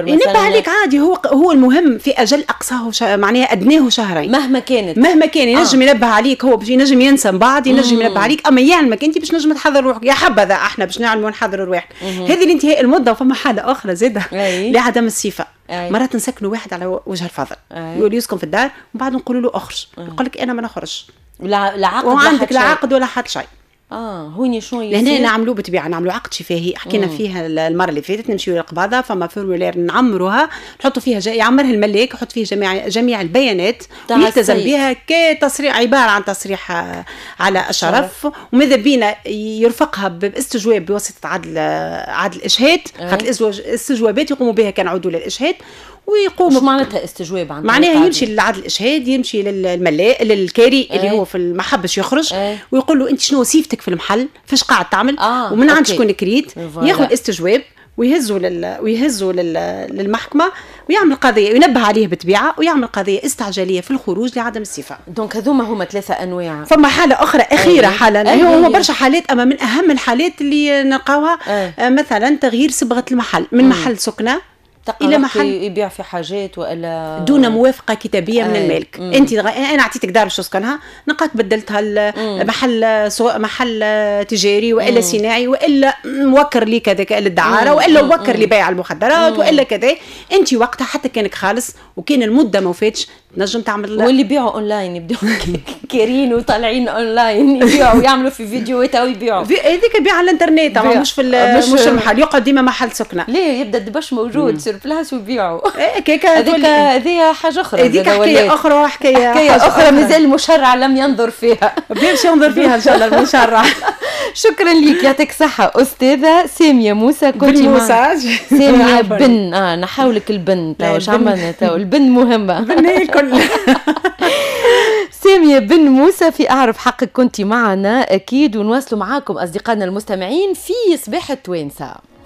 ينبه عليك عادي. هو المهم في اجل اقصاه معناها ادناه شهرين مهما كان ينجم ينبه عليك. هو باش ينجم ينسى من بعد، ينجم ينبه عليك، اما يعلمك انت باش نجم تحضر روحك. يا حبذا احنا باش نعلموا نحضروا روحنا. هذه الانتهاء المده. وفما حاله اخرى زاده لعدم الصفه. مرات نسكنوا واحد على وجه الفضل يقول يسكن في الدار ومن بعد نقولوا له اخرج، يقول لك انا ما نخرج، لا عقد وعندك لا عقد ولا حد شيء. هوني شنو يصير؟ لهنا نعملوا بطبيعه نعملوا عقد شفاهي حكينا فيها المره اللي فاتت. نمشيو للقباضه، فما فورمولير نعمروها نحطوا فيها يعمرها الملاك، يحط فيه جميع البيانات ويلتزم بها كتصريح، عباره عن تصريح على الشرف، وماذا بينا يرفقها باستجواب بواسطه عدل الاشهاد. خاطر الاستجوابات يقوموا بها كان عدول الاشهاد ويقوموا. شو معناتها استجواب؟ معناها يمشي للعدل الاشهاد، يمشي للملاء للكاري اللي هو في المحل باش يخرج، ويقول له انت شنو صيفتك في المحل، فاش قاعد تعمل، ومن عند شكون كريت، ياخذ استجواب ويهزوا للمحكمه ويعمل قضيه، ينبه عليه بطبيعه، ويعمل قضيه استعجاليه في الخروج لعدم الصفه. دونك هذوما هما 3 أنواع. فما حاله اخرى اخيره حالا هما برشا حالات، اما من اهم الحالات اللي نلقاوها مثلا تغيير صبغه المحل من محل سكنه الى محل يبيع في حاجات والا دون موافقه كتابيه من المالك. انت انا اعطيتك دار باش تسكنها، نلقاك بدلتها محل تجاري والا صناعي والا موكر لي كذا للدعاره والا موكر لبيع المخدرات والا كذا. انت وقتها حتى كانك خالص وكان المده ما فاتش تنجم تعمل. واللي يبيعوا اونلاين يبداو كارين وطالعين اونلاين يبيعوا ويعملوا في فيديوهات او يبيعوا هذيك بيع على الانترنت مش في مش المحل. يقعد ديما محل سكنه ليه يبدا الدبش موجود سير بلاصه ويبيعوا. هذه حاجه اخرى. هذيك حكايه اخرى حكايه اخرى مازال المشرع لم ينظر فيها. باش ينظر فيها ان شاء الله المشرع. شكرا لك، يعطيك الصحه استاذه ساميه موسى. كنت معنا ساميه بن نحاولك البن تو واش عملنا تو البن مهمه بن الكل. ساميه بن موسى في اعرف حقك كنت معنا اكيد، ونواصلوا معاكم اصدقائنا المستمعين في صباح التوانسه.